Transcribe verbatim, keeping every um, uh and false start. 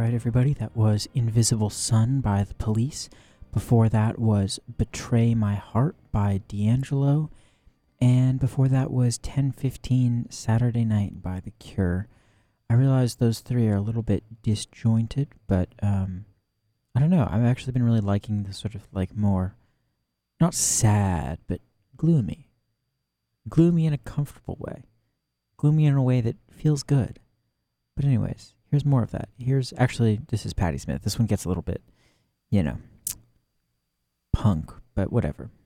Alright, everybody, that was Invisible Sun by The Police. Before that was Betray My Heart by D'Angelo. And before that was ten fifteen Saturday Night by The Cure. I realize those three are a little bit disjointed, but um, I don't know. I've actually been really liking the sort of like more, not sad, but gloomy. Gloomy in a comfortable way. Gloomy in a way that feels good. But anyways, here's more of that. Here's, actually, this is Patti Smith. This one gets a little bit, you know, punk, but whatever.